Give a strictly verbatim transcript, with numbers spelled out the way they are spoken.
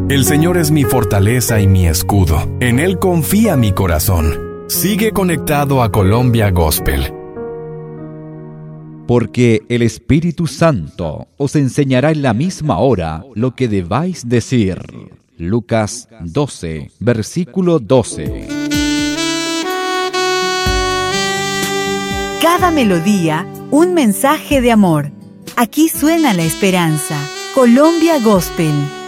El Señor es mi fortaleza y mi escudo. En Él confía mi corazón. Sigue conectado a Colombia Gospel. Porque el Espíritu Santo os enseñará en la misma hora lo que debáis decir. Lucas doce, versículo doce. Cada melodía, un mensaje de amor. Aquí suena la esperanza. Colombia Gospel.